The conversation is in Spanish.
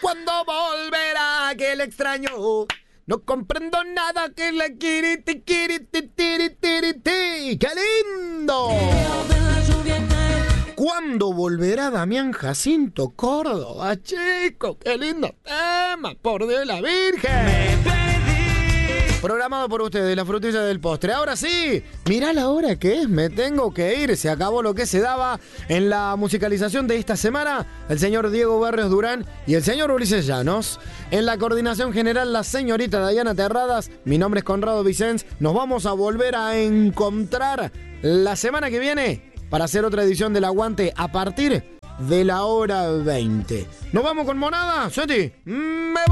¿Cuándo volverá que le extraño? No comprendo nada que le kiriti. ¡Qué lindo! ¿Cuándo volverá Damián Jacinto Córdoba, chico? ¡Qué lindo tema! ¡Por Dios la Virgen! Programado por ustedes, la frutilla del postre. Ahora sí, mirá la hora que es, me tengo que ir. Se acabó lo que se daba en la musicalización de esta semana. El señor Diego Barrios Durán y el señor Ulises Llanos. En la coordinación general, la señorita Dayana Terradas. Mi nombre es Conrado Vicens. Nos vamos a volver a encontrar la semana que viene para hacer otra edición del Aguante a partir de la hora 20. ¿Nos vamos con monada, Seti? ¡Me voy!